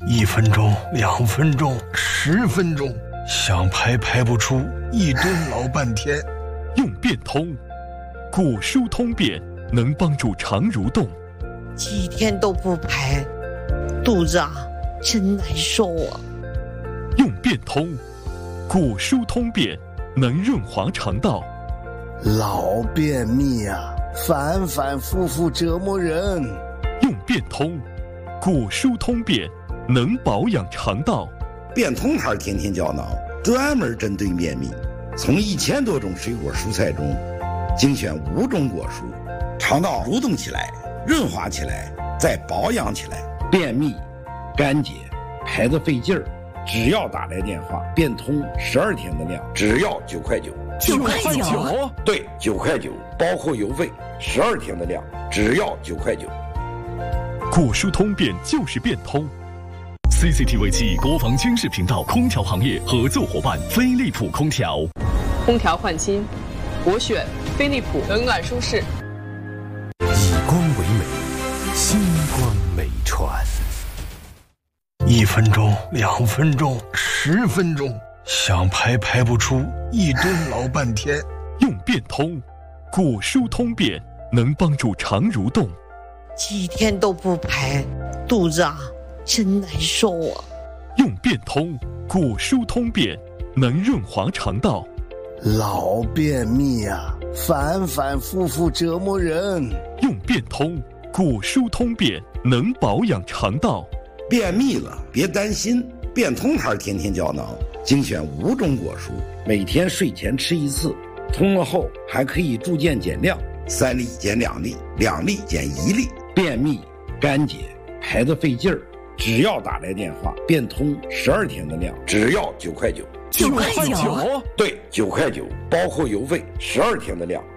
1分钟、2分钟、10分钟，想排排不出，一顿老半天。 用便通，古书通便能帮助肠蠕动。 几天都不排，肚子真难受啊。 用便通，古书通便能润滑肠道。 老便秘反反复复折磨人。 用便通，古书通便能保养肠道。 便通牌天天胶囊专门针对便秘，从1000多种水果蔬菜中精选5种果蔬，肠道蠕动起来，润滑起来，再保养起来。便秘、干结、排得费劲儿，只要打来电话，便通12天的量，只要9块9。 9块9？ 对，9块9，包括邮费，12天的量，只要9块9。 古书通便就是便通。 CCTV 7国防军事频道空调行业合作伙伴飞利浦空调。 空调换新，我选飞利浦，冷暖舒适。 以光为美，星光美传。 1分钟、2分钟、10分钟，想排排不出，一顿老半天。 用便通，古书通便能帮助肠蠕动。 几天都不排，肚子真难受啊。 用便通，古书通便能润滑肠道。 老便秘反反复复折磨人。 用便通，古书通便能保养肠道。 便秘了别担心，便通牌天天胶囊精选5种果蔬，每天睡前吃1次，通了后还可以逐渐减量，3粒减2粒，2粒减1粒。便秘、干结、排得费劲儿，只要打来电话，便通12天的量，只要9块9。 9块9？ 对，9块9，包括邮费，12天的量，